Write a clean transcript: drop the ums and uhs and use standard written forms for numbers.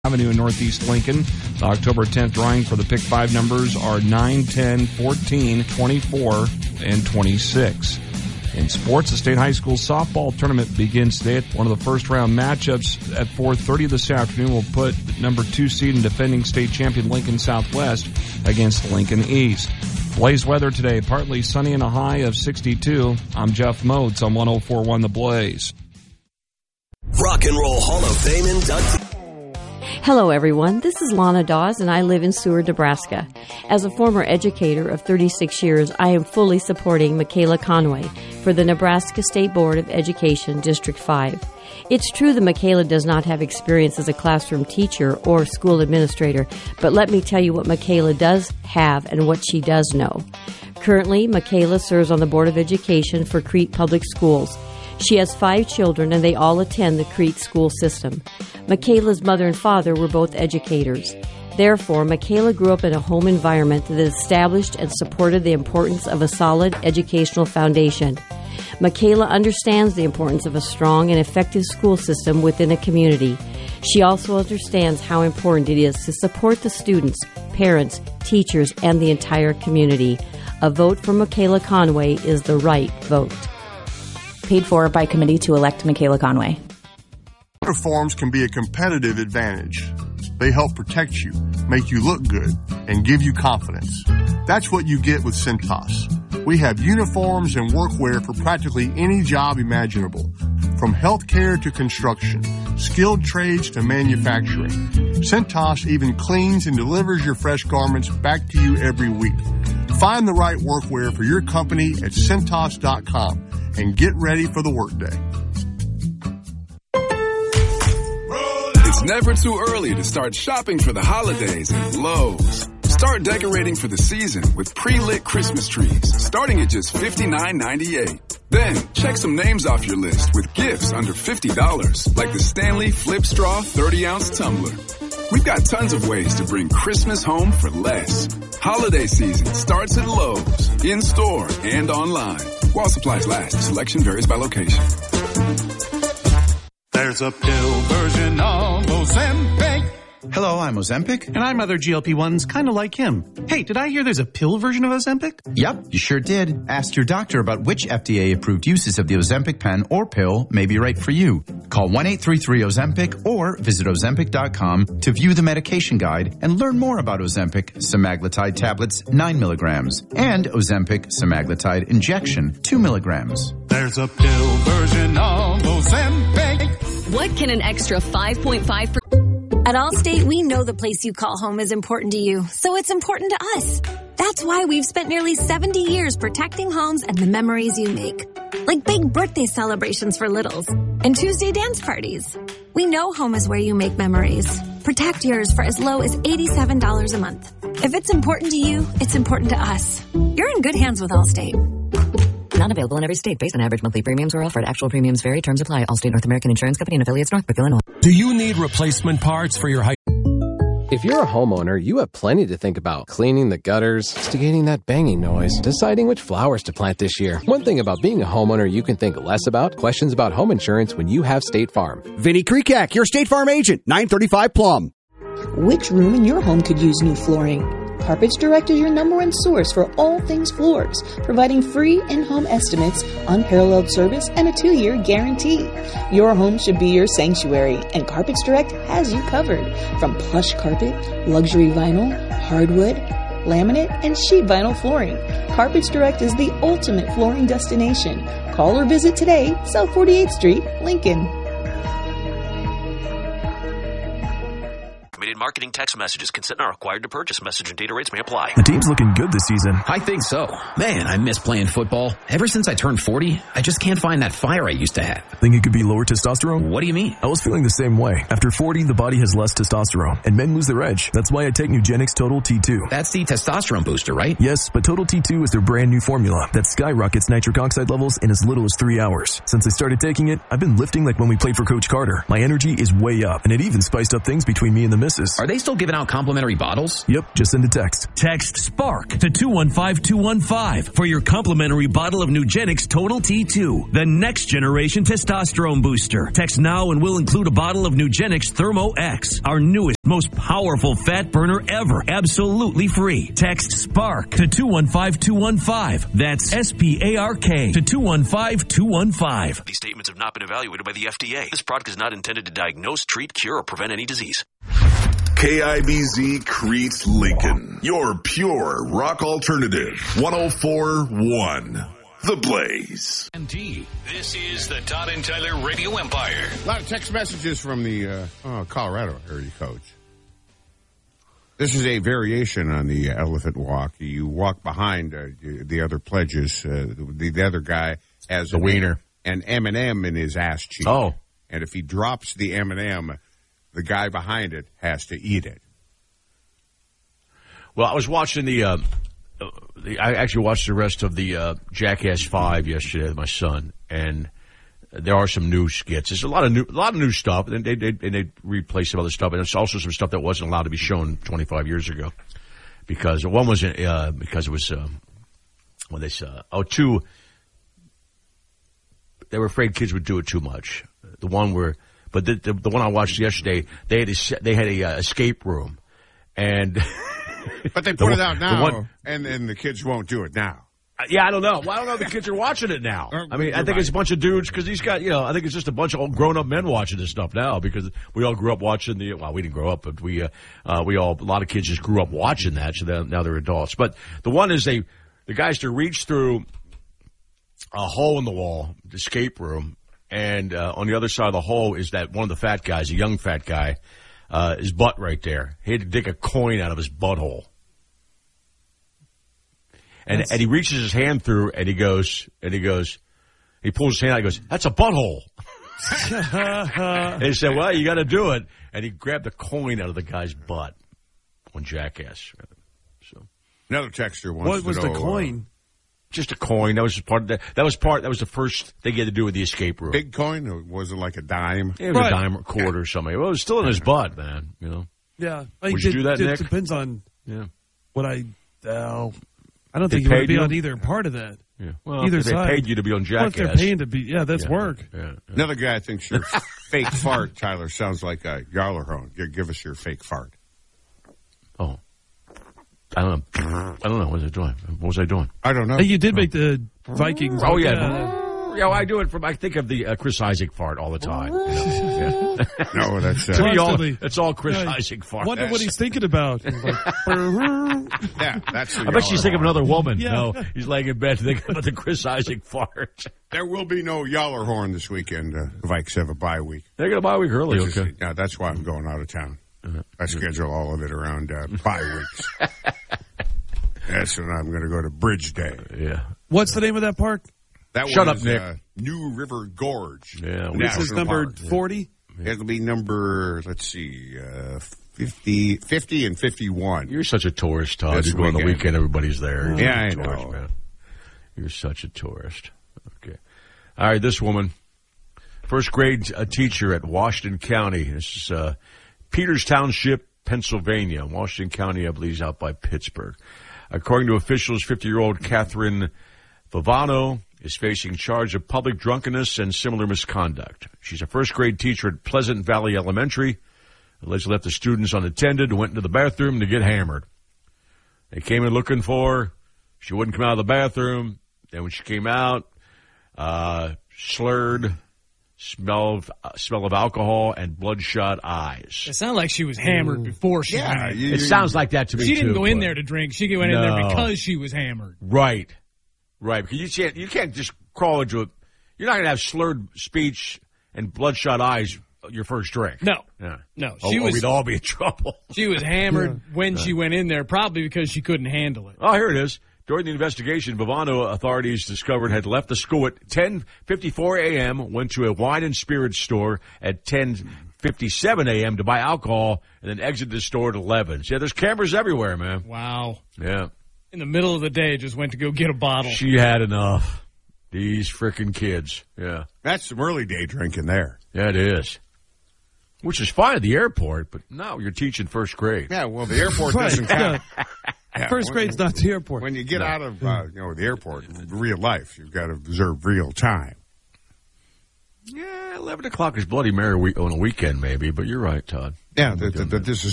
Avenue in Northeast Lincoln. The October 10th drawing for the Pick 5 numbers are 9, 10, 14, 24, and 26. In sports, the state high school softball tournament begins today. One of the first-round matchups at 4:30 this afternoon will put number 2 seed and defending state champion Lincoln Southwest against Lincoln East. Blaze weather today, partly sunny and a high of 62. I'm Jeff Moats on 104.1 The Blaze. Rock and Roll Hall of Fame inductee. Hello, everyone. This is Lana Dawes, and I live in Seward, Nebraska. As a former educator of 36 years, I am fully supporting Michaela Conway for the Nebraska State Board of Education, District 5. It's true that Michaela does not have experience as a classroom teacher or school administrator, but let me tell you what Michaela does have and what she does know. Currently, Michaela serves on the Board of Education for Crete Public Schools. She has 5 children, and they all attend the Crete school system. Michaela's mother and father were both educators. Therefore, Michaela grew up in a home environment that established and supported the importance of a solid educational foundation. Michaela understands the importance of a strong and effective school system within a community. She also understands how important it is to support the students, parents, teachers, and the entire community. A vote for Michaela Conway is the right vote. Paid for by committee to elect Michaela Conway. Uniforms can be a competitive advantage. They help protect you, make you look good, and give you confidence. That's what you get with Cintas. We have uniforms and workwear for practically any job imaginable, from healthcare to construction, skilled trades to manufacturing. Cintas even cleans and delivers your fresh garments back to you every week. Find the right workwear for your company at Cintas.com and get ready for the workday. It's never too early to start shopping for the holidays at Lowe's. Start decorating for the season with pre-lit Christmas trees, starting at just $59.98. Then, check some names off your list with gifts under $50, like the Stanley Flip Straw 30-ounce tumbler. We've got tons of ways to bring Christmas home for less. Holiday season starts at Lowe's, in-store and online. While supplies last, selection varies by location. There's a pill version of Ozempic. Hello, I'm Ozempic. And I'm other GLP-1s kind of like him. Hey, did I hear there's a pill version of Ozempic? Yep, you sure did. Ask your doctor about which FDA-approved uses of the Ozempic pen or pill may be right for you. Call 1-833-OZEMPIC or visit Ozempic.com to view the medication guide and learn more about Ozempic semaglutide tablets 9 milligrams and Ozempic semaglutide injection 2 milligrams. There's a pill version of Ozempic. What can an extra 5.5%... At Allstate, we know the place you call home is important to you, so it's important to us. That's why we've spent nearly 70 years protecting homes and the memories you make. Like big birthday celebrations for littles and Tuesday dance parties. We know home is where you make memories. Protect yours for as low as $87 a month. If it's important to you, it's important to us. You're in good hands with Allstate. Not available in every state based on average monthly premiums or offered. Actual premiums vary. Terms apply. Allstate North American Insurance Company and affiliates, Northbrook, Illinois. Do you need replacement parts for your high? If you're a homeowner, you have plenty to think about. Cleaning the gutters, instigating that banging noise, deciding which flowers to plant this year. One thing about being a homeowner you can think less about, questions about home insurance when you have State Farm. Vinny Krikak, your State Farm agent, 935 Plum. Which room in your home could use new flooring? Carpets Direct is your #1 source for all things floors, providing free in-home estimates, unparalleled service, and a 2-year guarantee. Your home should be your sanctuary, and Carpets Direct has you covered. From plush carpet, luxury vinyl, hardwood, laminate, and sheet vinyl flooring, Carpets Direct is the ultimate flooring destination. Call or visit today, South 48th Street, Lincoln. Marketing text messages consent are required to purchase. Message and data rates may apply. The team's looking good this season. I think so. Man, I miss playing football. Ever since I turned 40, I just can't find that fire I used to have. Think it could be lower testosterone? What do you mean? I was feeling the same way. After 40, the body has less testosterone, and men lose their edge. That's why I take Nugenix Total T2. That's the testosterone booster, right? Yes, but Total T2 is their brand new formula that skyrockets nitric oxide levels in as little as 3 hours. Since I started taking it, I've been lifting like when we played for Coach Carter. My energy is way up, and it even spiced up things between me and the missus. service. Are they still giving out complimentary bottles? Yep, just send a text. Text SPARK to 215-215 for your complimentary bottle of Nugenix Total T2, the next generation testosterone booster. Text now and we'll include a bottle of Nugenix Thermo X, our newest, most powerful fat burner ever, absolutely free. Text SPARK to 215-215. That's SPARK to 215-215. These statements have not been evaluated by the FDA. This product is not intended to diagnose, treat, cure, or prevent any disease. KIBZ Crete Lincoln, your pure rock alternative. 104.1. The Blaze. This is the Todd and Tyler Radio Empire. A lot of text messages from the Colorado area coach. This is a variation on the elephant walk. You walk behind the other pledges. The other guy has the wiener. An M&M in his ass cheek. Oh. And if he drops the M&M, the guy behind it has to eat it. Well, I was watching I actually watched the rest of the Jackass 5 yesterday with my son, and there are some new skits. There's a lot of new stuff, and they replay some other stuff, and there's also some stuff that wasn't allowed to be shown 25 years ago because one wasn't because it was when they saw two. They were afraid kids would do it too much. The one but the one I watched yesterday, they had a escape room, and but they put it out now, and the kids won't do it now. Yeah, I don't know. Well, I don't know if the kids are watching it now. I mean, I think it's a bunch of dudes because these guys, I think it's just a bunch of grown-up men watching this stuff now because we all grew up watching well, we didn't grow up, but a lot of kids just grew up watching that, so now they're adults. But the one is the guys to reach through a hole in the wall, the escape room, and on the other side of the hole is that one of the fat guys, a young fat guy, his butt right there. He had to dig a coin out of his butthole. And he reaches his hand through, and he pulls his hand out, he goes, that's a butthole. And he said, well, you got to do it. And he grabbed a coin out of the guy's butt on Jackass. So another texter wants what was to know, the coin? Just a coin. That was just part of that was the first thing he had to do with the escape room. Big coin? Or was it like a dime? Yeah, it was a dime or quarter or something. Well, it was still in his butt, man. Yeah. Would you do that, Nick? It depends on what I don't They think you would paid be you? on either part of that. Yeah. Well, either if they side. paid you to be on Jackass. Well, if they're paying to be, that's work. Yeah. Another guy thinks your fake fart, Tyler, sounds like a Yarlarhorn. Give us your fake fart. Oh. I don't know. What was I doing? I don't know. Hey, you did make the Vikings. Oh, yeah. Yeah, I do it I think of the Chris Isaac fart all the time. No, that's... it's all Chris Isaac fart. Wonder what he's thinking about. Yeah, that's... I bet she's thinking of another woman. Yeah. No, he's laying in bed thinking about the Chris Isaac fart. There will be no Yarlarhorn this weekend. The Vikes have a bye week. They're going to bye week early, okay. Yeah, that's why I'm going out of town. I schedule all of it around bye weeks. That's when I'm going to go to Bridge Day. Yeah. What's the name of that park? Shut up, Nick. New River Gorge. Yeah. This is number 40? It'll be number, 50 and 51. You're such a tourist, Todd. You go on the weekend, everybody's there. Yeah, I tourist, know. Man. You're such a tourist. Okay. All right, this woman, first grade teacher at Washington County. This is Peters Township, Pennsylvania. Washington County, I believe, is out by Pittsburgh. According to officials, 50-year-old Catherine Favano is facing charge of public drunkenness and similar misconduct. She's a first-grade teacher at Pleasant Valley Elementary. Allegedly left the students unattended and went into the bathroom to get hammered. They came in looking for her. She wouldn't come out of the bathroom. Then when she came out, slurred, smell of alcohol, and bloodshot eyes. It sounded like she was hammered before she went in. It sounds like that to me, She didn't too, go in there to drink. She went in there because she was hammered. Right. Because you can't just crawl into it. You're not going to have slurred speech and bloodshot eyes your first drink. No. Yeah. No. We'd all be in trouble. She was hammered when she went in there, probably because she couldn't handle it. Oh, here it is. During the investigation, Bavano authorities discovered had left the school at 10:54 a.m., went to a wine and spirits store at 10:57 a.m. to buy alcohol, and then exited the store at 11. So, yeah, there's cameras everywhere, man. Wow. Yeah. In the middle of the day, just went to go get a bottle. She had enough. These frickin' kids. Yeah. That's some early day drinking there. Yeah, it is. Which is fine at the airport, but no, you're teaching first grade. Yeah, well, the airport doesn't count. Yeah, first grade's not the airport. When you get out of the airport, real life, you've got to observe real time. Yeah, 11 o'clock is Bloody Mary on a weekend, maybe, but you're right, Todd. Yeah, this is